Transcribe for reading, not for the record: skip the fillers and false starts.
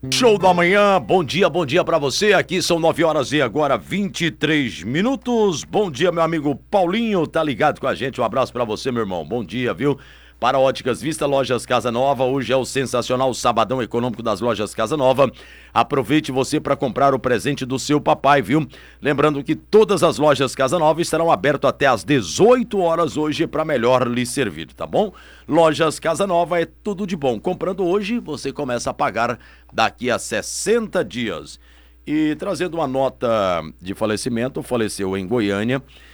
Show da manhã, bom dia pra você, aqui são 9 horas e agora 23 minutos, bom dia meu amigo Paulinho, tá ligado com a gente, um abraço pra você meu irmão, bom dia, viu? Para Óticas Vista, Lojas Casa Nova, hoje é o sensacional sabadão econômico das Lojas Casa Nova, aproveite você para comprar o presente do seu papai, viu? Lembrando que todas as Lojas Casa Nova estarão abertas até às 18 horas hoje para melhor lhe servir, tá bom? Lojas Casa Nova é tudo de bom, comprando hoje você começa a pagar daqui a 60 dias. E trazendo uma nota de falecimento, faleceu em Goiânia